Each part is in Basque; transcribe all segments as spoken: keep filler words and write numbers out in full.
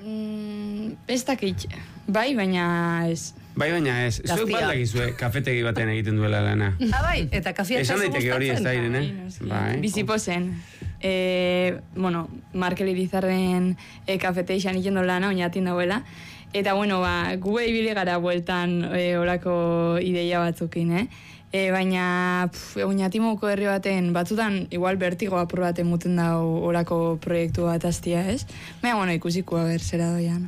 Mm, ez dakit, bai, baina ez. Bai, baina ez. Zuek bat dakizue kafetegi batean egiten duela lana. Ah, bai, eta kafea esan daiteke hori ez da irene. Bai. Bizipozen. Eh, bueno, Markel Irizarren e, kafeteixan ikendo lana, oinatin dauela. Eta, bueno, ba, gu ibili gara bueltan e, orako ideia batzukin, eh? E, baina, oinatimoko herri baten, batzutan, igual bertigo apur baten muten da orako proiektu bat aztia, ez? Baina, bueno, ikusiko haber zera doian.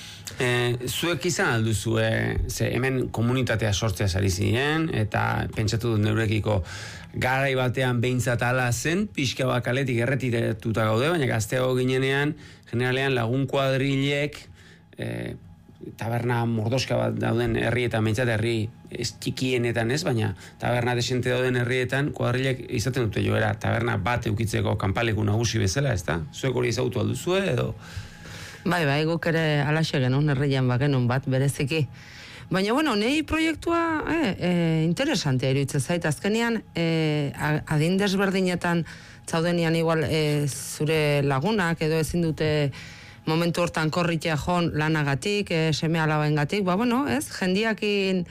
E, zuek izan alduzue, ze hemen komunitatea sortzea zari ziren, eta pentsatu dut neurekiko garai batean behintzat ala zen, pixka bat kaletik erretiratuta gaude, baina gazteago ginenean, generalean lagun kuadrilek, e, taberna mordoska bat dauden herrietan, behintzat herri ez txikienetan ez, baina taberna desente dauden herrietan, kuadrilek izaten dute joera, taberna bat eukitzeko kanpaleku nagusi bezala, ez da? Zuek hori ezautu alduzue, edo... Bai, bai, guk ere alaxe genuen, herrian bagenun bat, bereziki. Baina, bueno, nahi proiektua eh, eh, interesantea iruditzen zait. Azkenean, eh, adin desberdinetan zaudenian igual eh, zure lagunak edo ezin dute momentu hortan korritea jon lanagatik, eh, seme alabaengatik, ba, bueno, ez, jendiakin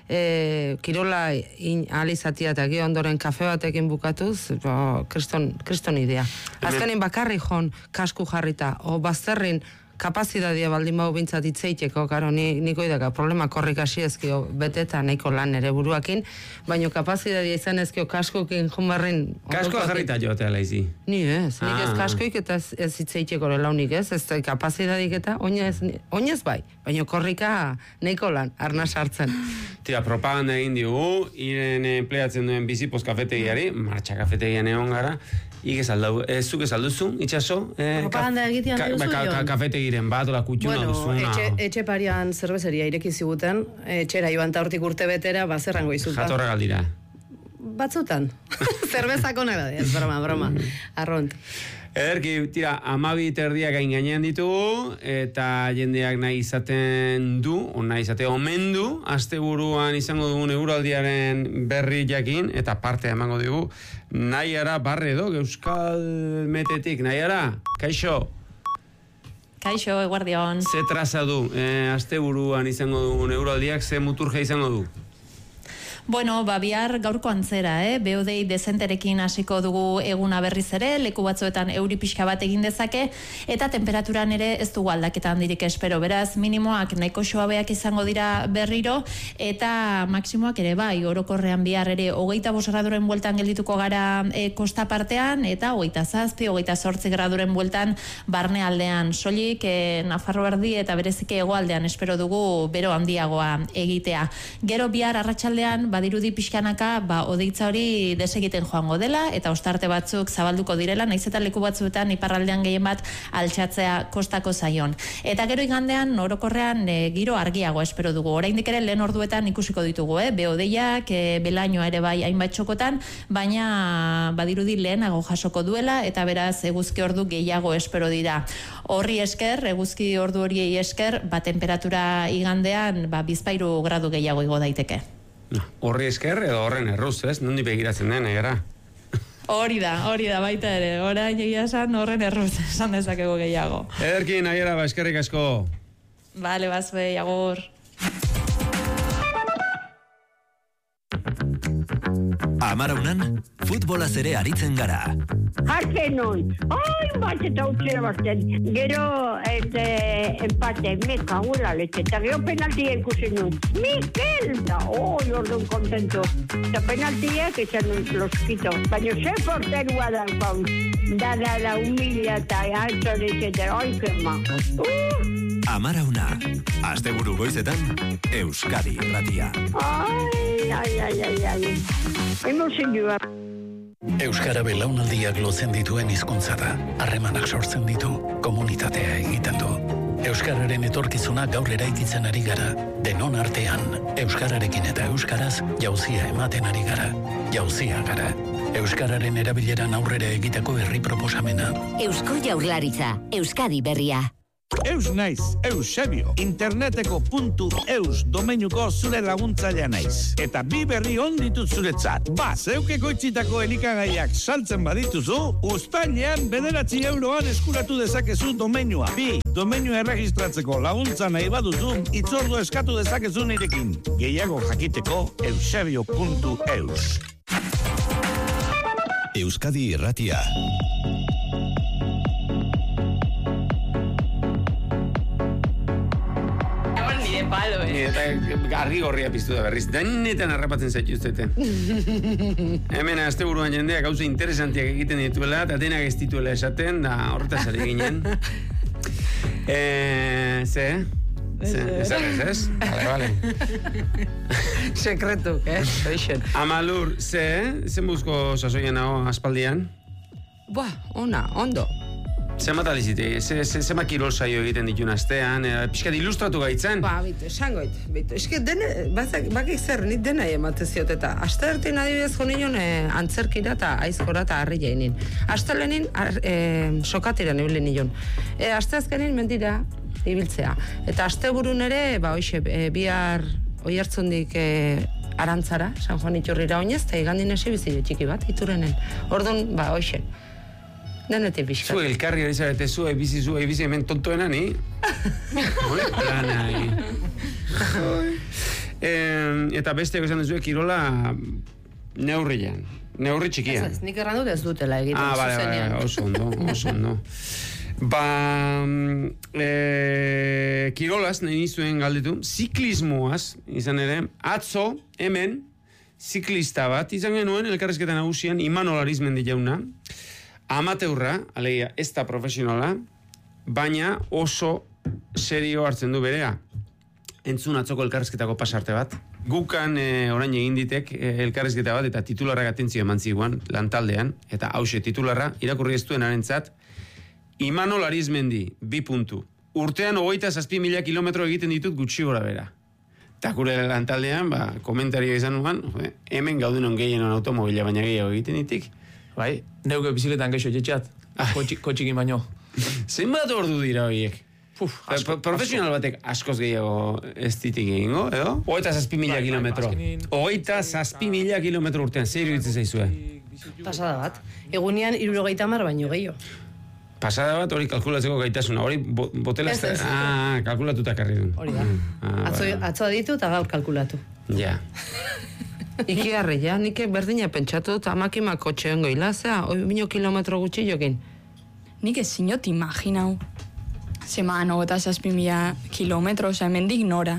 e, kirola alizatia eta gio ondoren kafe batekin bukatuz, ba, kriston, kriston idea. Azkenin bakarri jon kasku jarrita, o bazterrin kapazidadia baldin bau bintzat itzeiteko, karo, ni, niko idaka problema korrik hasi ezkio beteta nahiko lan ere buruakin, baino kapazidadia izan ezkio kaskukin junbarrin... Kaskoa jarrita joatea laizi? Ni ez, nik ez kaskoik eta ez, ez itzeiteko launik ez, ez kapazidadik eta oinez, oinez bai, baino korrika nahiko lan, arna sartzen. Tira, propaganda egin digu, iren empleatzen duen bizipoz kafetegiari, martxa kafetegian egon gara, Ike saldu, ez zuk esalduzu, itxaso? Eh, Propaganda egitean ka, duzu, ka, ka, Kafetegiren bat, ola kutxuna bueno, duzuna. Etxe, etxe parian zerbezeria ireki ziguten, etxera joan ta hortik urte betera, bazerrango izuta. Jatorra galdira. Batzutan. Zerbezako nahi ez, broma, broma. Arront. Ederki, tira, amabi terdiak gain gainean ditugu, eta jendeak nahi izaten du, o nahi izate omen du, asteburuan izango dugun eguraldiaren berri jakin, eta parte emango dugu, Naiara Barredo, Euskal Metetik, Naiara, kaixo? Kaixo, eguardion. Ze traza du, e, asteburuan izango dugun eguraldiak, ze muturja izango du? Bueno, ba, bihar gaurko antzera, eh? B O D dezenterekin hasiko dugu eguna berriz ere, leku batzuetan euri pixka bat egin dezake, eta temperaturan ere ez dugu aldaketa handirik espero, beraz, minimoak nahiko suabeak izango dira berriro, eta maksimoak ere bai, orokorrean bihar ere hogeita bost graduren bueltan geldituko gara e, kosta partean, eta hogeita zazpi, hogeita zortzi graduren bueltan barne aldean, soilik e, Nafarro erdi eta berezike hegoaldean espero dugu bero handiagoa egitea. Gero bihar arratsaldean badirudi pixkanaka, ba, odeitza hori desegiten joango dela, eta ostarte batzuk zabalduko direla, naiz eta leku batzuetan iparraldean gehien bat altxatzea kostako zaion. Eta gero igandean, orokorrean e, giro argiago espero dugu. Oraindik ere lehen orduetan ikusiko ditugu, eh? Beodeiak, e, belainoa ere bai hainbat txokotan, baina badirudi lehenago jasoko duela, eta beraz eguzki ordu gehiago espero dira. Horri esker, eguzki ordu horiei esker, ba, temperatura igandean, ba, bizpairu gradu gehiago igo daiteke. Horri esker edo horren erruz, ez? Nondi begiratzen den, egara? Hori da, hori da, baita ere. Orain egia esan horren erruz, esan dezakego gehiago. Ederki, Naiara, ba, eskerrik asko. Bale, bazue, agur. Amaraunan, futbolaz ere aritzen gara. Hartzen nun, oi, bat eta utzera bazten. Gero, et, empate, meka, gula leche, eta gero penaltia ikusen nun. Mikel, da, oi, orduan kontento. Eta penaltiak esan nun loskito. Baina ze porterua da, da, da, da, humila eta alto leche, eta oi, kema. Uh! Amarauna, asteburu goizetan, Euskadi Irratia. Ai, ai, ai, ai, ai. Emozioa. Euskara belaunaldiak lotzen dituen hizkuntza da. Harremanak sortzen ditu, komunitatea egiten du. Euskararen etorkizuna gaur eraikitzen ari gara, denon artean. Euskararekin eta euskaraz jauzia ematen ari gara. Jauzia gara. Euskararen erabileran aurrera egiteko herri proposamena. Eusko Jaurlaritza, Euskadi Berria. Eus naiz, Eusebio. Interneteko puntu eus domeinuko zure laguntzailea naiz. Eta bi berri on ditut zuretzat. Ba, zeukeko itxitako elikagaiak saltzen badituzu, uztailean bederatzi euroan eskuratu dezakezu domeinua. Bi, domeinua erregistratzeko laguntza nahi baduzu, itzordu eskatu dezakezu nirekin. Gehiago jakiteko eusebio puntu eus. Euskadi Irratia. Palo, eh? Eta garri gorria piztu da berriz. Denetan harrapatzen zaituztete. Hemen asteburuan jendea gauza interesantiak egiten dituela, eta denak ez dituela esaten, da horretaz ari ginen. Eh, ze? Ze, ez ez, ez? Vale, vale. Sekretu, eh? Eixen. Amalur, ze? Zen buzko sasoian hau aspaldian? Buah, ona, ondo. Zema talizite, ze, ze, zema kirol saio egiten ditun astean, e, pixkat ilustratu gaitzen? Ba, bitu, esangoit, bitu. Eske, dene, bazak, bakik zer, nit dena emate ziot, eta aste ertin adibidez jo nion e, antzerkira eta aizkora eta harri jainin. Aste lehenin, e, sokatira nebile nion. E, aste azkenin mendira ibiltzea. Eta aste burun ere, ba, hoxe, e, bihar oi hartzundik e, Arantzara, San Juan Iturrira oinez, eta igandin esi bizile txiki bat, iturenen. Orduan, ba, hoxe. Denetik pixkat. Zu elkarri ari zarete, zu ebizi, zu ebizi hemen tontoena, ni? Hoi, planai. eh, eta beste esan duzu, kirola neurrian, neurri txikian. Ez, ez, nik erran dut ez dutela egiten ah, vale, zuzenean. Vale, oso ondo, oso ondo. Ba, e, kirolaz, nahi nizuen galdetu, ziklismoaz, izan ere, atzo, hemen, ziklista bat, izan genuen, elkarrezketa nagusian, Imanol Arizmendi jauna, amateurra, alegia, ez da profesionala, baina oso serio hartzen du berea. Entzun atzoko elkarrezketako pasarte bat. Gukan e, orain egin ditek e, elkarrezketa bat, eta titularrak atentzio eman ziguan, lantaldean, eta hause titularra, irakurri ez duen arentzat, Imanol Arizmendi, bi puntu. Urtean hogeita zazpi mila kilometro egiten ditut gutxi gora bera. Eta gure lantaldean, ba, komentario izan nuan, hemen gaudenon gehienon automobila, baina gehiago egiten ditik. Bai, neuke bizikletan geixo etxetxeat, kotxikin baino. Zein bat ordu dira horiek? Puf, asko, profesional asko. batek askoz gehiago ez ditik egingo, edo? Ogeita zazpi mila bai, kilometro. Ogeita zazpi mila kilometro urtean, zer iruditzen zaizue? Pasada bat. Egunean hirurogeita hamar baino gehiago. Pasada bat hori kalkulatzeko gaitasuna, hori bo, botela... Ez, ez. Ah, kalkulatuta karri duen. Hori da. Ah, atzo, atzo aditu eta gaur kalkulatu. Ja. Iki harri, ja, nik berdina pentsatu dut amakima kotxean goila, zea, oi bino kilometro gutxi jokin. Nik ez zinot imaginau. Zeman, ogota zazpi mila kilometro, oza, hemendik nora.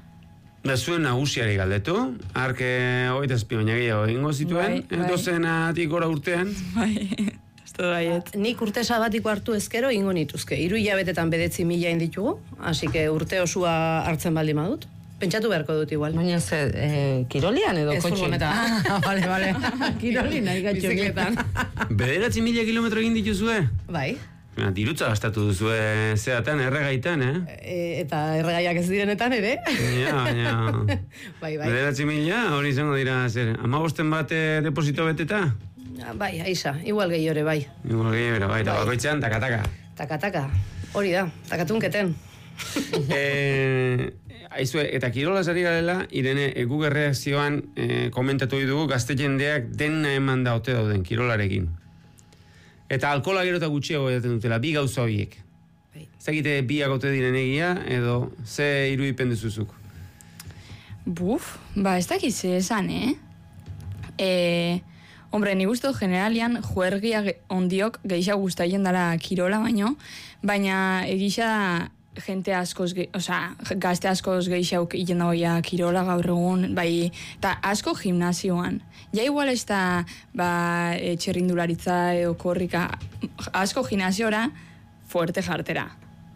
Da zuen nagusiari galdetu, arke hogeita zazpi baina gehiago egingo zituen, Bai, bai. dozenatik gora urtean. Bai, ez da baiet. Nik urte sabatiko hartu ezkero ingo nituzke. Hiru hilabetetan bedetzi mila inditugu, hasi que urte osua hartzen baldin badut. Pentsatu beharko dut igual. Baina ze, eh, kirolian edo Ez kotxe? furgonetan. Ah, bale, bale. Kiroli nahi gatxo. Bizikletan. Bederatzi mila kilometro egin dituzue? Bai. Ja, dirutza gastatu duzue zeatan, erregaitan, eh? E, eta erregaiak ez direnetan ere. Ja, ja. Bai, bai. Bederatzi mila, hori izango dira, zer, amabosten bat eh, deposito beteta? Bai, aisa, igual gehiore, bai. Igual gehiago, bai, eta Bai. bakoitzean, takataka. Takataka. Hori da, takatunketen. eh, aizue, eta kirolaz ari garela, Irene, e, Google reakzioan e, komentatu dugu gazte jendeak dena eman da ote dauden kirolarekin. Eta alkola gero eta gutxiago edaten dutela, bi gauza horiek. Zagite biak ote diren egia, edo ze irudipen duzuzuk? Buf, ba ez dakiz esan, eh? E, hombre, ni gustu generalian juergia ge- ondiok geixa gustaien dara kirola baino, baina egisa da gente askoz, ge, osea, gazte askoz geixauk iten dagoia kirola gaur egun, bai, eta asko gimnazioan. Ja igual ez da, ba, e, txerrindularitza edo korrika, asko gimnaziora fuerte jartera.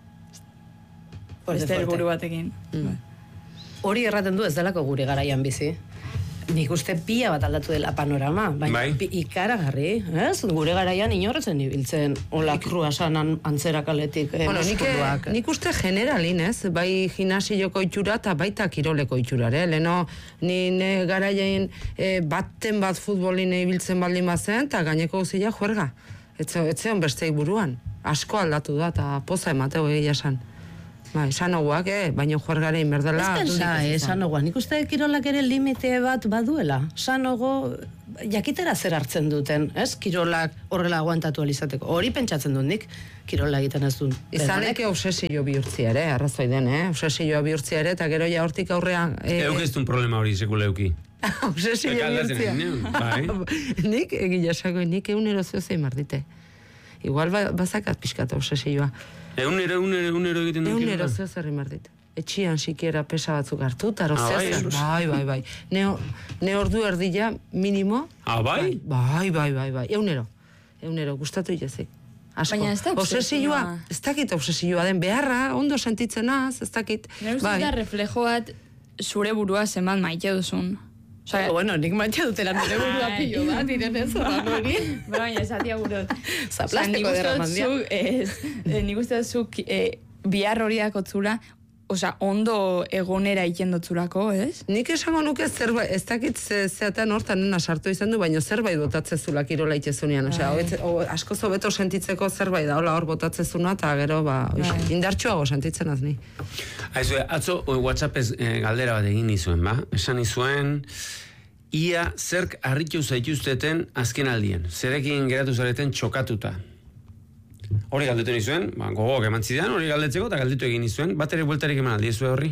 Fuerte, Beste fuerte. helburu batekin. Mm. Hori erraten du ez delako gure garaian bizi. Nik uste pia bat aldatu dela panorama, baina Bai. pi- ikaragarri, ez? Gure garaian inorretzen ibiltzen, hola kruasan an, antzera kaletik, eh, Bueno, nik, muskuloak. nik uste generalin, ez? Bai gimnasioko itxura eta baita kiroleko itxurare. Leno, ni ne garaiain e, baten bat futbolin ibiltzen baldin bazen, eta gaineko guztia juerga. Etze, etzeon besteik buruan. Asko aldatu da, eta poza emateu egia esan. Bai, sanoguak, eh? Baina juergaren berdela... Ez pensa, eh, sanoguak. Nik uste kirolak ere limite bat baduela. Sanogo, jakitera zer hartzen duten, ez? Kirolak horrela aguantatu alizateko. Hori pentsatzen dut nik, kirola egiten ez dut. Izaneke obsesio bihurtzia ere, arrazoi den, eh? Obsesioa bihurtzia ere, eta gero ja hortik aurrean... Eh, Euk ez duen problema hori sekuleuki. Obsesio bihurtzia. Bai. Nik, egila esako, nik egunero zeo zein mardite. Igual ba, bazakat pixkat obsesioa. Egunero, egunero, egunero egiten duen Egunero zeo zerri mardite. Etxian sikiera pesa batzuk hartu, taro ah, zer, bai, bai, bai. Ne, ne ordu erdila minimo. Ah, bai? Bai, bai, bai, bai. Egunero. Egunero, gustatu itezik. Asko. Baina ez da obsesioa. Ez dakit obsesioa den beharra, ondo sentitzenaz, ez dakit. Nero bai. Da reflejo bat zure burua zenbat maite duzun. Osa, oh, bueno, nik maite dutela nire burua pillo bat, diren ez, hori. Baina, esatia burot. Zaplastiko derra mandia. Nik uste duzuk bihar hori dakotzula, Osa, ondo egonera iken dotzulako, ez? Nik esango nuke zerbait, ez dakit ze, zeatan hortan nena sartu izan du, baina zerbait botatzezula kirola itezunean. Osea, asko zobeto sentitzeko zerbait da, hola hor botatzezuna, eta gero, ba, indartxoago sentitzen az ni. Aizu, atzo WhatsAppez eh, galdera bat egin nizuen, ba? Esan nizuen, ia zerk harritu zaituzteten azken aldien. Zerekin geratu zareten txokatuta. Hori galdetu nizuen, ba, gogoak eman zidan, hori galdetzeko, eta galdetu egin nizuen, bat ere bueltarik eman aldiezue horri?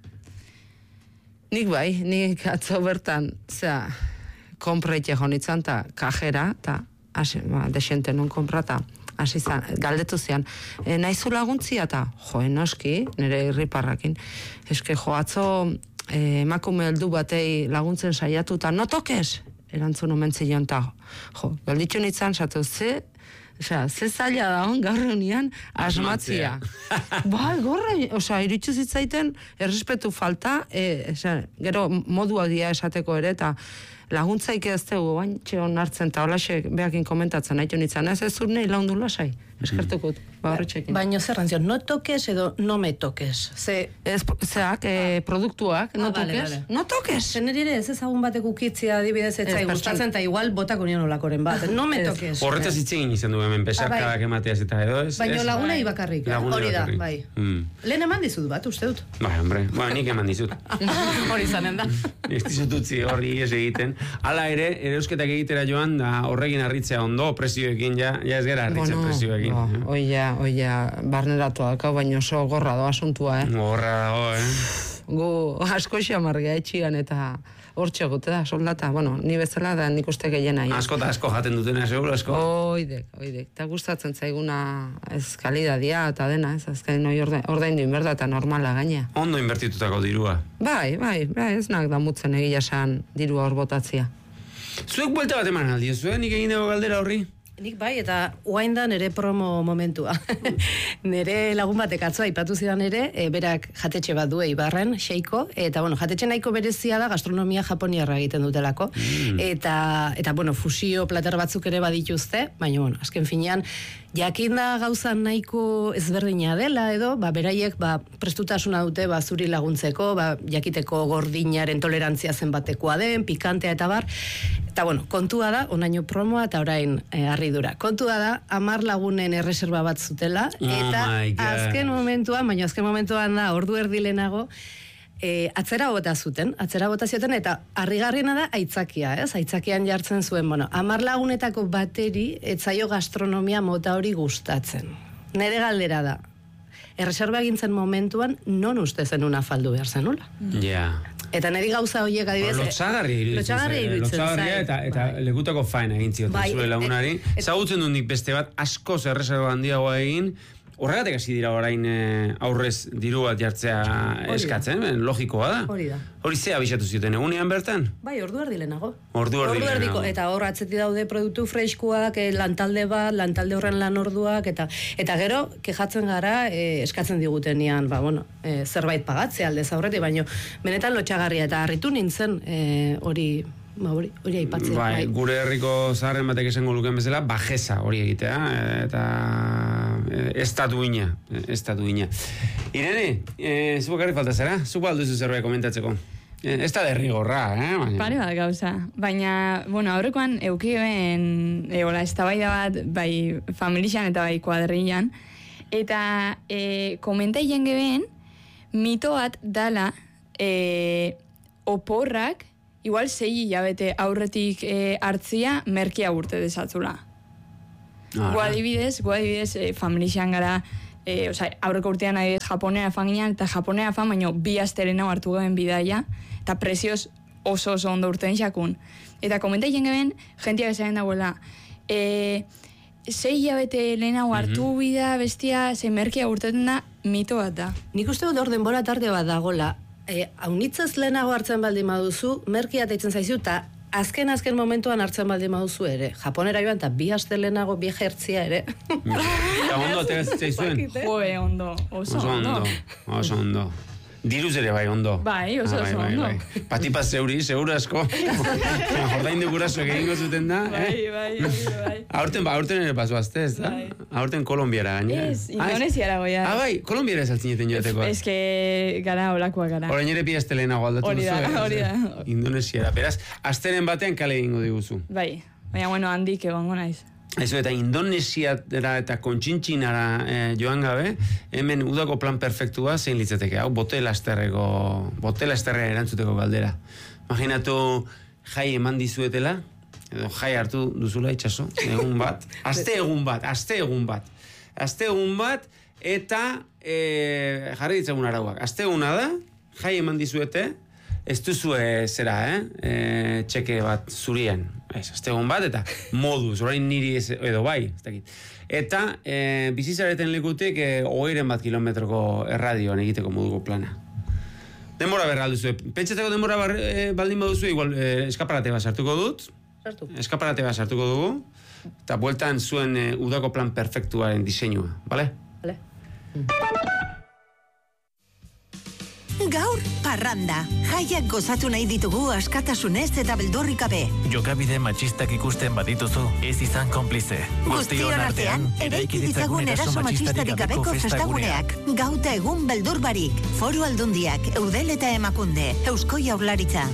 Nik bai, nik atzo bertan, zera, konpreite jonitzan, eta kajera, eta, ba, desente non konpra, eta, hasi zan, galdetu zian, e, nahizu laguntzia, eta, joen noski, nire irriparrakin, eske jo, atzo, e, emakume heldu batei laguntzen saiatu, eta no tokes, erantzun omen zion, eta, jo, galditu nitzan, satu, ze, Osea, ze zaila da hon, gaur eunian, asmatzia. Bai, gorre, osea, iritsu zitzaiten, errespetu falta, e, osea, gero modua dia esateko ere, eta laguntzaik ez dugu, bain txeon hartzen, eta holaxe behakin komentatzen, nahi nitzan, ez ez urnei laundu lasai, eskertukut, ba horretxekin. Baina zer rantzio, no tokes edo no me tokes? Ze... Ez, zeak, eh, produktuak, no ah, tokes? Vale, vale. No tokes! Zenere ez ezagun batek ukitzia adibidez etzai gustatzen, eta igual botak union olakoren bat, no me tokes. Horretaz itzegin izan du hemen, pesarkadak emateaz eta edo ez? Baina laguna ibakarrik, hori da, bai. Lehen eman dizut bat, uste dut? Bai, hombre, bai, nik eman dizut. Hori zanen da. Ez dizut utzi horri ez egiten. Hala ere, erosketak egitera joan, da horrekin harritzea ondo, presioekin, ja, ja ez gara harritzen bueno, presioekin. Bo, eh? Oia, oia, barneratu daka, baina oso gorra doa asuntua, eh? Gorra dago, eh? Gu asko xamargia etxian eta hortxe gote da, soldata, bueno, ni bezala da nik uste gehiena. Asko eta asko jaten dutena, seguro asko. Oidek, oidek, eta gustatzen zaiguna ez kalidadia eta dena, ez azkain hori ordain du inberda eta normala gaina. Ondo inbertitutako dirua. Bai, bai, bai, ez nak damutzen egia esan dirua hor botatzia. Zuek buelta bat eman aldi, zuen nik egin dugu galdera horri? Nik bai, eta oain da nire promo momentua. Nire lagun batek atzoa ipatu zidan ere, e, berak jatetxe bat du Eibarren, Xeiko, eta bueno, jatetxe nahiko berezia da gastronomia japoniarra egiten dutelako. Mm. Eta, eta bueno, fusio plater batzuk ere badituzte, baina bueno, azken finean, jakinda gauza nahiko ezberdina dela edo, ba, beraiek ba, prestutasuna dute ba, zuri laguntzeko, ba, jakiteko gordinaren tolerantzia zenbatekoa den, pikantea eta bar. Eta bueno, kontua da, onaino promoa eta orain e, harridura. Kontua da, hamar lagunen erreserba bat zutela, eta oh azken momentuan, baina azken momentuan da, ordu erdi lehenago, e, atzera bota zuten, atzera bota zuten, eta harrigarriena da aitzakia, ez? Aitzakian jartzen zuen, bueno, hamar lagunetako bateri, etzaio gastronomia mota hori gustatzen. Nere galdera da, erreserba egintzen momentuan, non uste zenun afaldu behar zenula? Ja. Yeah. Eta niri gauza horiek adibidez... Lotxagarri iruditzen zen. Lotxagarria eta, eta bai. Legutako faena egin zioten bai, zure lagunari. Zagutzen dut nik beste bat, asko zerreserba handiagoa egin, horregatek hasi dira orain aurrez diru bat jartzea eskatzen, logikoa da. Hori da. Hori ze abisatu zioten egunean bertan? Bai, ordu erdi lehenago. Ordu erdi lehenago. Eta hor atzeti daude produktu freskoak, lantalde bat, lantalde horren lan orduak, eta eta gero, kejatzen gara, e, eskatzen digutenean, ba, bueno, e, zerbait pagatzea aldez aurretik, baino, benetan lotxagarria, eta harritu nintzen e, hori... Ba, hori, hori aipatzea. Bai, bai. Gure herriko zaharren batek esango luken bezala, bajeza hori egitea, eta ez da duina, ez da duina. Irene, e, zu bakarri falta zera? Zu balduzu zerbait komentatzeko? E, ez da derrigorra, eh? Baina. Pare bat gauza. Baina, bueno, aurrekoan eukioen, e, hola, ez da bai da bat, bai familixan eta bai kuadrillan, Eta e, komentaien geben, mito bat dala e, oporrak, igual zei hilabete aurretik e, hartzia merkia urte desatzula. Ah, Guadibidez, guadibidez, e, familixan gara, e, oza, aurreko urtean adibidez japonera fan ginen, eta japonera fan, baino bi astelena hartu geben bidaia, eta prezioz oso oso ondo urtean xakun. Eta komentaien geben, jentiak esaten dagoela, e, zei hilabete lehenago hartu bida bestia, zei merkia urteten da, mito bat da. Nik uste dut hor denbora tarde bat dagola. E, haunitzaz lehenago hartzen baldin baduzu, merkia deitzen zaizu, eta azken-azken momentuan hartzen baldin baduzu ere. Japonera joan, eta bi aste lehenago bi jertzia ere. Eta ondo ateratzen zaizuen? Joe, ondo, oso ondo. Oso ondo. Diruz ere bai ondo. Bai, oso oso ondo. Patipaz zeuri, segura asko. Jordain de gurasoek egingo zuten da. Bai, bai, bai. Aurten, aurten ere pasu azte, ez da? Aurten Kolombiara gainera. Ez, Indonesiara goia. Ah, bai, Kolombiara saltzineten joateko. Ez que gara olakoa gara. Orain ere bi astelenago aldatu duzu. Hori da, hori da. Indonesiara. Beraz, asteren batean kale egingo diguzu. Bai, baina bueno, handik egongo naiz. Eso, eta Indonesiara eta Kontxintxinara eh, joan gabe, hemen udako plan perfektua zein litzateke. Hau, bote lasterreko, bote lasterrera erantzuteko galdera. Imaginatu jai eman dizuetela, edo jai hartu duzula itxaso, egun bat, aste egun bat, aste egun bat. Aste egun bat, eta e, jarri ditzagun arauak. Aste eguna da, jai eman dizuete, ez duzue zera, eh? E, txeke bat zurien. Ez, azte egon bat, eta moduz, orain niri ez, edo bai, ez dakit. Eta e, bizizareten lekutik e, ogeiren bat kilometroko erradioan egiteko moduko plana. Denbora berra alduzue. Pentsateko denbora bar, e, baldin baduzu, igual e, eskaparate bat sartuko dut. Sartu. Eskaparate bat sartuko dugu. Eta bueltan zuen e, udako plan perfektuaren diseinua, bale? Bale. Gaur, parranda. Jaiak gozatu nahi ditugu askatasunez eta beldurrik gabe. Jokabide matxistak ikusten badituzu, ez izan konplize. Guztion artean, eraiki ditzagun eraso matxistarik gabeko festaguneak. Gauta egun beldur barik. Foru Aldundiak, Eudel eta Emakunde, Eusko Jaurlaritza.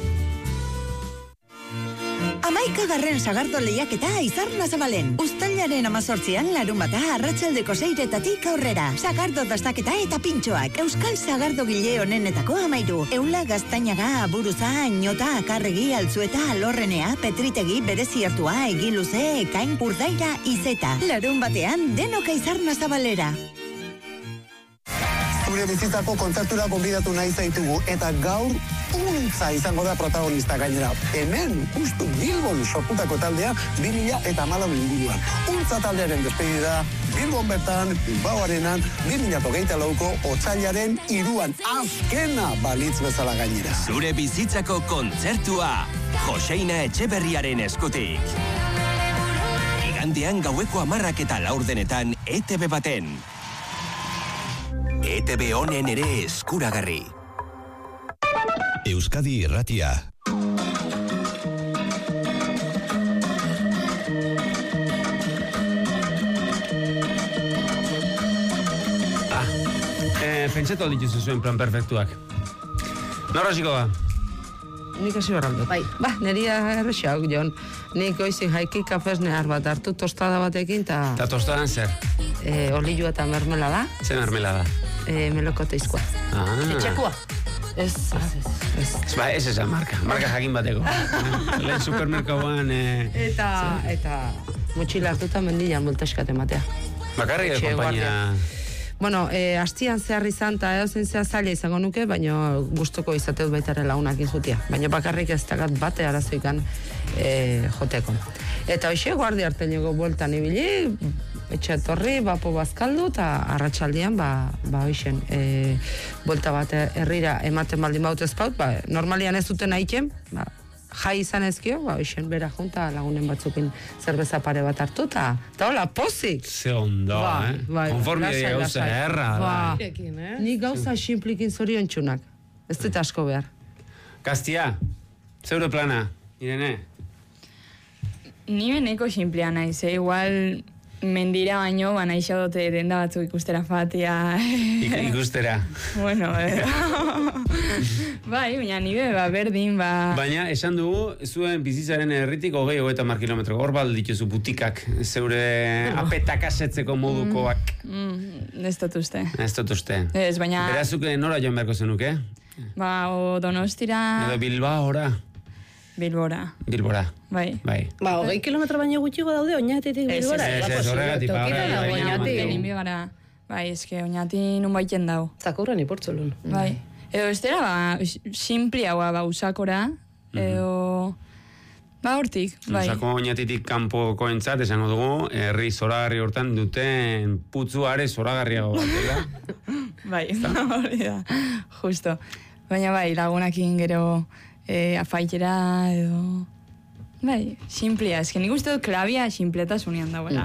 Amaikagarren sagardo lehiaketa Izarna Zabalen. Uztailaren amazortzian larun bata arratsaldeko seiretatik aurrera. Sagardo dastaketa eta pintxoak. Euskal sagardo gile honenetako amairu. Eula Gaztainaga, Aburuza, Añota, Akarregi, Altzueta, Alorrenea, Petritegi, Bereziertua, Egiluze, Ekain, Urdaira, Izeta. Larun batean denoka Izarna Zabalera. Zure bizitzako kontzertura gonbidatu nahi zaitugu eta gaur untza izango da protagonista gainera. Hemen, justu Bilbon sortutako taldea bi mila eta hamalau inguruan. Untza taldearen despedida Bilbon bertan, Bilbao Arenan, bi mila hogeita lauko otsailaren hiruan azkena balitz bezala gainera. Zure bizitzako kontzertua Joseina Etxeberriaren eskutik. Igandean gaueko hamarrak eta laurdenetan E T B baten. E T B honen ere eskuragarri. Euskadi Irratia. Ah, eh, pentsatu aldituzu zuen plan perfektuak. Nora hasiko ba? Nik hasi barraldo. Bai. Ba, neria errexauk, Jon. Nik goizi jaiki kafez nehar bat hartu tostada batekin, ta... Ta tostadan zer? Eh, olioa eta mermelada. Ze mermelada? Eh, melokoteizkoa. Ah. Etxekua. Ez, ez, ez. Ba, ez esa marka. Marka jakin bateko. Lehen supermerkauan... Eh, eta, eta, motxila hartuta mendian multaskat ematea. Bakarrik edo kompainia... Bueno, eh, hastian zehar izan, eta edozen zehar zaila izango nuke, baina gustuko izateut baitare launak inzutia. Baina bakarrik ez dakat bate arazoikan eh, joteko. Eta hoxe, guardi harteneko bueltan ibili, etxe etorri, bapo bazkaldu, eta arratsaldian, ba, ba hoxen, e, buelta bat herrira ematen baldin baut ezpaut, ba, normalian ez duten aiken, ba, jai izan ezkio, ba, hoxen, bera junta lagunen batzukin zerbeza pare bat hartu, eta hola, pozik! Ze ondo, ba, eh? Ba, konformia gauza erra, ba. da. Eh? Ni gauza simplikin zorion txunak. Ez dut asko behar. Kastia, zeure plana, Irene? Ni beneko simplea naiz, eh? Igual mendira baino, ba nahi dote denda batzuk ikustera fatia. Ik, ikustera. Bueno, eh. Bai, baina nire, ba, berdin, ba... Baina, esan dugu, zuen bizitzaren herritik hogei hogeita mar kilometro. Hor baldituzu butikak, zeure oh. apetak asetzeko modukoak. Mm, ez dut uste. Ez dut uste. Ez, baina... Berazuk nora joan beharko zenuke? Ba, o Donostira... Edo Bilbaora? Bilbora. Bilbora. Bai. Bai. Ba, hogei kilometro baino gutxigo daude, oinatetik Bilbora. Ez, ez, ez, horregatik, ba, Oinatik. Bai, eske, oinati nun baiten dau. Zakurran ipurtzulun. Bai. Edo, ez dira, ba, simpliagoa, ba, usakora, edo... Ba, hortik, bai. Usako oinatitik kanpoko entzat, esango dugu, herri zoragarri hortan duten putzuare zoragarriago bat, dela? Bai, hori da, justo. Baina bai, lagunakin gero e, afaitera edo... Bai, simplea, ez que nik uste dut klabia simpletasunean dauela.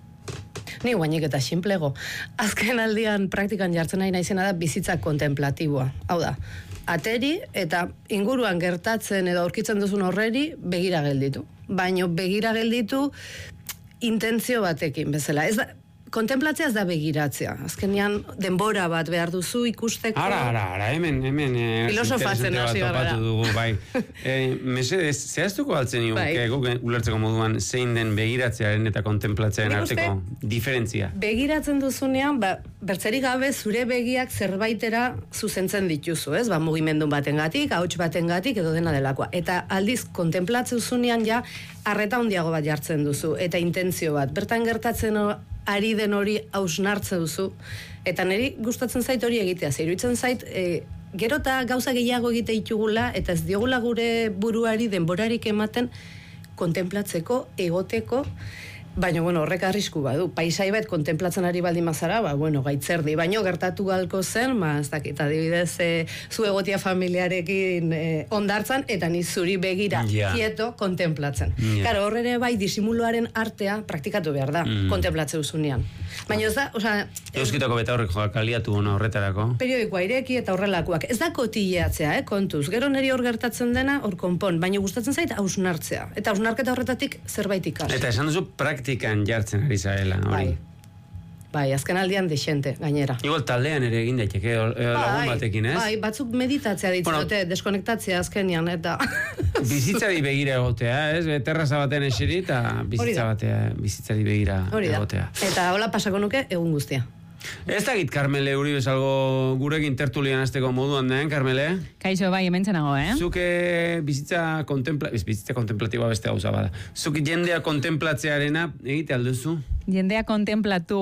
Mm. Ni guainik eta simplego. Azken aldian praktikan jartzen nahi naizena da bizitza kontemplatiboa. Hau da, ateri eta inguruan gertatzen edo aurkitzen duzun horreri begira gelditu. Baina begira gelditu intentzio batekin bezala. Ez da, kontemplatzea ez da begiratzea. Azkenean denbora bat behar duzu ikusteko... Ara, ara, ara, hemen, hemen... Eh, filosofatzen hasi gara. Dugu, bai. eh, Mesedez, zehaztuko altzen nigu, bai. Guk ulertzeko moduan zein den begiratzearen eta kontemplatzearen arteko diferentzia. Begiratzen duzunean, ba, bertzerik gabe zure begiak zerbaitera zuzentzen dituzu, ez? Ba, mugimendu batengatik, ahots batengatik edo dena delakoa. Eta aldiz, kontemplatzen duzunean ja, arreta handiago bat jartzen duzu, eta intentzio bat. Bertan gertatzen ari den hori hausnartze duzu, eta niri gustatzen zait hori egitea, iruditzen zait, e, gero eta gauza gehiago egite ditugula, eta ez diogula gure buruari denborarik ematen kontemplatzeko, egoteko, baina, bueno, horrek arrisku badu. Paisai bat kontemplatzen ari baldin mazara, ba, bueno, gaitzerdi. Baina gertatu galko zen, ma, ez dakit, adibidez, e, zu egotia familiarekin e, ondartzan, eta ni zuri begira, yeah. Kieto, kontemplatzen. Yeah. Karo, horre bai, disimuloaren artea praktikatu behar da, mm. kontemplatze usunean. Baina ez da, osea... Euskitako beta horrek joak aliatu ona horretarako. Periodikoa ireki eta horrelakoak. Ez da kotileatzea, eh, kontuz. Gero neri hor gertatzen dena, hor konpon. Baina gustatzen zait, hausnartzea. Eta hausnarketa horretatik zerbait ikas. Eta esan duzu praktikan jartzen ari zaela, hori. Bai. Bai, azken aldian desente, gainera. Igual taldean ere egin daiteke, lagun batekin, ez? Bai, batzuk meditatzea ditzote, bueno, deskonektatzea azkenian, eta... Bizitzari begira egotea, ez? Terraza baten eseri eta bizitza batea, bizitzari begira egotea. Eta hola pasako nuke egun guztia. Ez dakit, Carmele, uri bezalgo gurekin tertulian azteko moduan den, Carmele? Kaixo, bai, hemen txenago, eh? Zuke bizitza kontempla... bizitza kontemplatiboa beste gauza bada. Zuke jendea kontemplatzearena egite alduzu? Jendea kontemplatu...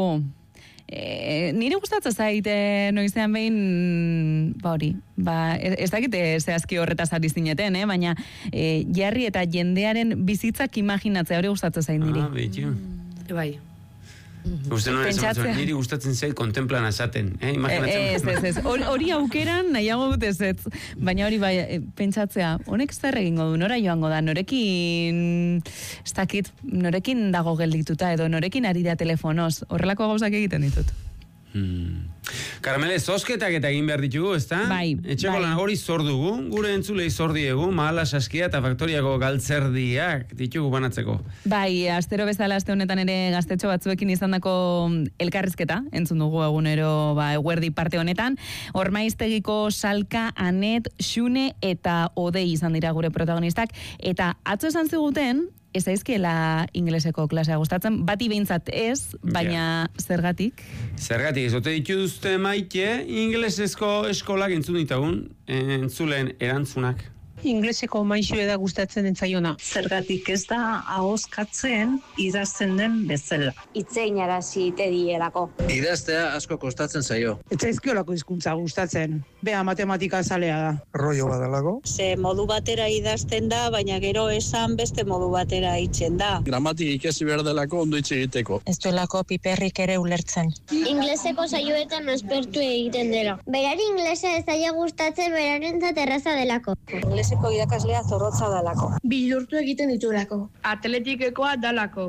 E, nire gustatzen zaite noizean behin, ba hori, ba, ez dakite zehazki horretaz ari zineten, eh? Baina e, jarri eta jendearen bizitzak imaginatzea hori gustatzen zain niri. Ah, behitu. Mm. Bai. Uste nuen esan, niri gustatzen zait kontemplan azaten, eh? Imaginatzen. Ez, ez, ez. Hori aukeran nahiago dut ez ez. Baina hori bai, pentsatzea, honek zer egingo du, nora joango da, norekin, ez dakit, norekin dago geldituta edo norekin ari da telefonoz, horrelako gauzak egiten ditut. Hmm. Carmele, zosketak eta egin behar ditugu, ezta? Bai, Etxeko bai. lan hori zor dugu, gure entzulei zor diegu, mahala saskia eta faktoriako galtzerdiak ditugu banatzeko. Bai, astero bezala aste honetan ere gaztetxo batzuekin izandako elkarrizketa, entzun dugu egunero ba, eguerdi parte honetan. Ormaiztegiko Salka, Anet, Xune eta Odei izan dira gure protagonistak, eta atzo esan ziguten, ez aizkiela ingleseko klasea gustatzen, bati behintzat ez, baina yeah. Zergatik? Zergatik, ezote dituzte maite, inglesezko eskolak entzun ditagun, entzulen erantzunak. Ingleseko maixue da gustatzen entzaiona. Zergatik ez da ahoskatzen idazten den bezala. Itzein arazi tedielako. Idaztea asko kostatzen zaio. Etzaizkiolako hizkuntza gustatzen. Bea matematika zalea da. Rollo badalako. Ze modu batera idazten da, baina gero esan beste modu batera itzen da. Gramatik ikasi behar delako ondo hitz egiteko. Ez duelako piperrik ere ulertzen. Ingleseko saioetan aspertu egiten dela. Berari inglesa ez zaila gustatzen berarentzat erraza delako. Ingleseko irakaslea zorrotza dalako. Bilurtu egiten ditulako. Atletikekoa dalako.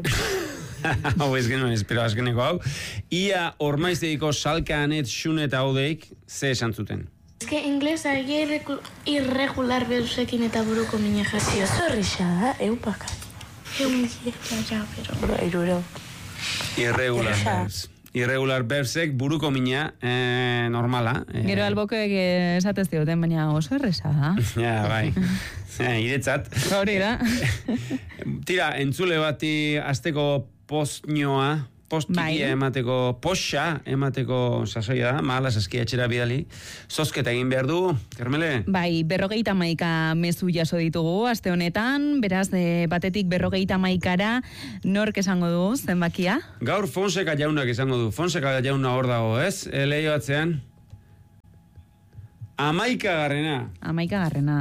Hau ez genuen, espero azkeneko hau. Ia Ormaiztegiko Salka, Anet, Xune eta Odeik ze esan zuten? Ezke inglesa irregular berusekin eta buruko mine jazio. Zorrixa da, eupaka. Eun ja, pero... Iruro. Irregular berbs. Irregular berbsek buruko mina eh, normala. Eh. Gero albokoek esatez dioten, baina oso erresa da. Ja, bai. Eh, iretzat. Hori da. Tira, entzule bati asteko postñoa postikia emateko, poxa emateko sasoia da, mahala saskia etxera bidali. Zozketa egin behar du, Karmele? Bai, berrogeita maika mezu jaso ditugu, aste honetan, beraz, e, batetik berrogeita maikara, nork esango du, zenbakia? Gaur Fonseca jaunak esango du, Fonseca jauna hor dago, ez? E, Leio atzean. Amaika garrena. Amaika garrena.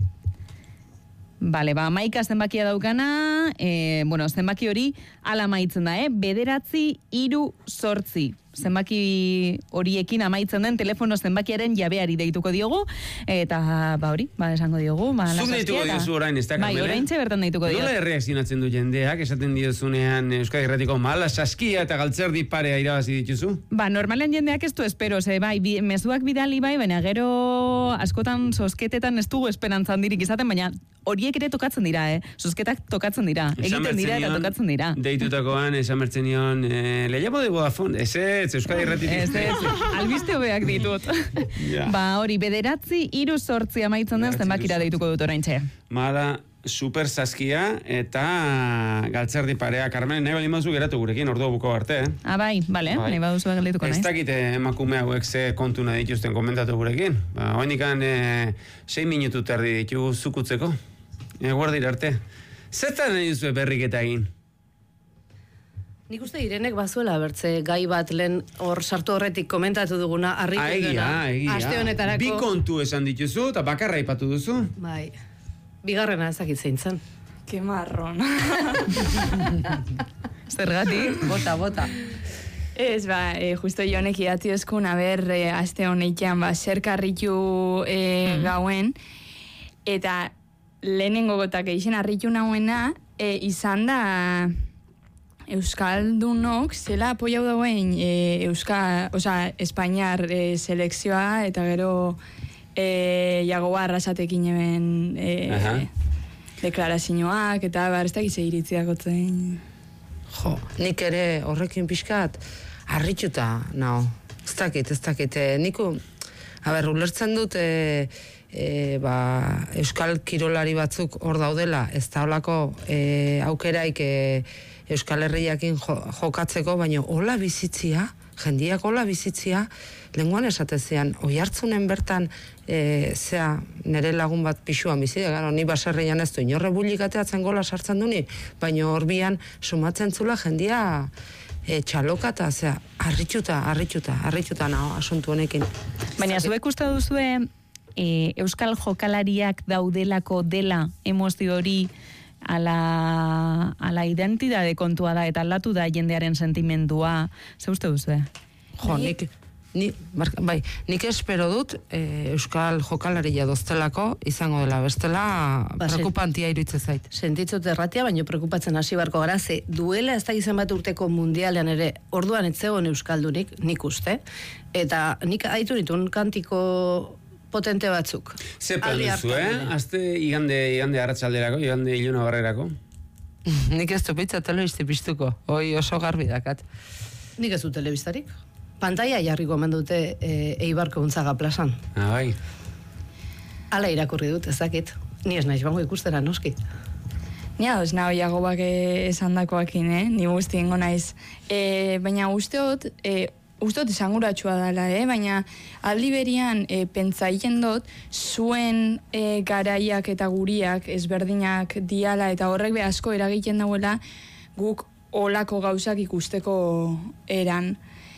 Bale, ba, amaika zenbakia daukana, e, bueno, zenbaki hori ala amaitzen da, eh? Bederatzi, iru, sortzi. Zenbaki horiekin amaitzen den telefono zenbakiaren jabeari deituko diogu, eta, ba, hori, ba, esango diogu, ba, Zuk deituko diozu orain, ez da, Karmele? Bai, orain bertan deituko diogu. Nola erreakzionatzen du jendeak, esaten diozunean Euskadi Irratiko mala saskia eta galtzerdi parea irabazi dituzu? Ba, normalen jendeak ez du espero, ze, bai, bi, mezuak bidali bai, baina gero askotan sosketetan ez dugu esperantzan dirik izaten, baina horiek ere tokatzen dira, eh? Sosketak tokatzen dira, egiten dira eta tokatzen dira. Deitutakoan, esan bertzen nion, eh, le llamo de Vodafone, ez ez, Euskadi Irratitik. Ez ez, albiste hobeak ditut. Ja. Ba, hori, bederatzi, iru sortzi amaitzen den zenbakira deituko dut oraintxe. Mala, super saskia eta galtzerdi parea. Carmen, nahi bali mazu geratu gurekin, ordu buko arte, eh? Ah, bai, bale, Bai. nahi baduzu geldituko Ez naiz. dakite emakume hauek ze kontu nahi dituzten komentatu gurekin. Ba, oinikan e, sei minutu terdi ditugu zukutzeko. Eguerdir arte. Zertan nahi duzu berriketa egin? Nik uste Irenek bazuela bertze gai bat lehen hor sartu horretik komentatu duguna harritu Egia, duena. egia. Aste honetarako. Bi kontu esan dituzu eta bakarra aipatu duzu. Bai. Bigarrena ezakit zein zen. Ke marron. Zergatik? Bota, bota. Ez, ba, e, justo jonek idatzi eskun, aber, e, aste honetan, ba, zer karritu e, gauen, eta lehenengo gotak eixen harritu nahuena, e, izan da Euskaldunok zela apoiau dauen e, Euskal, oza, Espainiar e, selekzioa, eta gero e, jagoa arrasatekin eben e, deklarazioak, eta ba, ez da gize iritziak otzen. Jo, nik ere horrekin pixkat harrituta, nao. Ez dakit, ez dakit. E, niku, a ber, ulertzen dut, e, e, ba, Euskal kirolari batzuk hor daudela, ez da holako e, aukeraik e, Euskal Herriakin jo, jokatzeko, baina hola bizitzia, jendiak hola bizitzia, lenguan esatezean, oi hartzunen bertan, e, zea, nire lagun bat pixuan bizide, gara, ni baserreian ez du, inorre bulikateatzen gola sartzen du ni, baina horbian sumatzen zula jendia e, txaloka eta, zea, harrituta, harrituta, harrituta naho, asuntu honekin. Baina zuek uste duzue e, Euskal jokalariak daudelako dela emozio hori ala, ala identidade kontua da eta aldatu da jendearen sentimendua, ze uste duzue? Jo, nik, ni, barka, bai, nik espero dut e, Euskal jokalaria doztelako izango dela, bestela Ba, preokupantia iruditzen zait. Sentitzut erratia, baina preokupatzen hasi barko gara, ze duela ez da izan bat urteko mundialean ere, orduan ez zegoen Euskaldunik, nik uste, eta nik aitu nitun kantiko potente batzuk. Ze plan duzu, eh? Azte igande, igande arratsalderako, igande iluna barrerako. Nik ez dupitza telebisti piztuko, hoi oso garbi dakat. Nik ez du telebistarik. Pantaia jarriko omen dute e, Eibarko Untzaga plazan. Ah, bai. Hala irakurri dut, ez dakit. Ni ez naiz bango ikustera, noski. Ni ados naho jagobak esan dakoakin, eh? Ni guzti ingo naiz. E, baina usteot, e, usteot esanguratsua dela, eh? Baina aldi berian e, pentsaien dut, zuen e, garaiak eta guriak ezberdinak diala eta horrek be asko eragiten dauela guk olako gauzak ikusteko eran.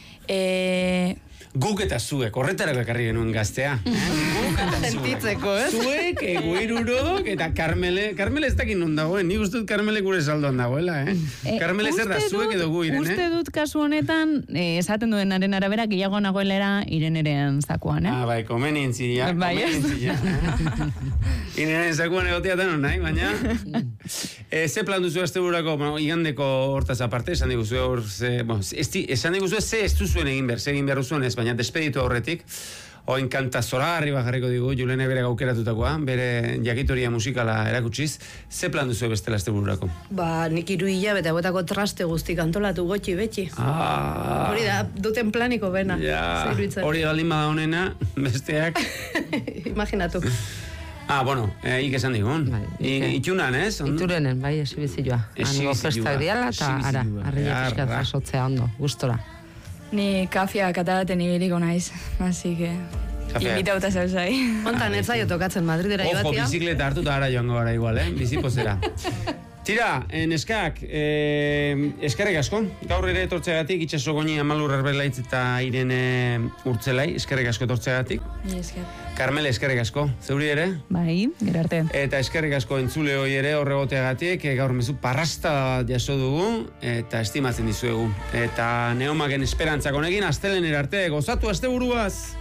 E, Guk eta zuek, horretarako ekarri genuen gaztea. Guk eta Sentitzeko, ez? Zuek, egoirurok, eta Karmele, Karmele ez dakin non dagoen, nik uste dut Karmele gure saldoan dagoela, eh? Eh, Karmele zer da, uste zuek dut- edo gu Iren, Uste eh? dut kasu honetan, eh, esaten duenaren arabera, gehiago nagoelera Ireneren zakuan, eh? Ah, bai, komenientzia, Bai, ez? komenientzia. Ineren zakuan egoteatan hon nahi, baina... E, ze plan duzu azte burako, bueno, igandeko hortaz aparte, esan diguzu hor, ze, bueno, ez di, esan diguzu ze ez duzuen egin behar, ze egin behar duzuen ez, baina despeditu horretik, oin kanta zoragarri bajarriko digu, Julene bere gaukeratutakoa, bere jakitoria musikala erakutsiz, ze plan duzu bestela azte burako? Ba, nik hiru hilabete hauetako traste guztik antolatu gotxi betxi. Ah, Hori da, duten planiko bena. ja, Zer iruditzen. hori baldin bada honena, besteak... Imaginatu. Ah, bueno, eh, ik esan digun. Bai, I- Itunan, ez? On- Iturenen, bai, esibizioa. Hango Esibizioa. festak diala, eta ara, Esibizioa. arreia Arra. pixkat jasotzea ondo, gustora. Ni kafia katalaten ibiliko naiz, así que... Kafea. Invitauta zauzai. Hontan ez zaio tokatzen Madridera Ojo, joatia. bizikleta hartu eta gara joango gara igual, eh? Bizipozera. Tira, en eskak, eh, eskerrik asko. Gaur ere etortzeagatik, itxaso goni amalur erbelaitz eta Irene urtzelai, eskerrik asko etortzeagatik. Ni esker. Carmele, eskerrik asko, zeuri ere? Bai, gero arte. Eta eskerrik asko entzule hoi ere horregoteagatik, eh, gaur mezu parrasta bat jaso dugu, eta estimatzen dizuegu. Eta neomagen esperantzak honekin, astelenera arte, gozatu asteburuaz!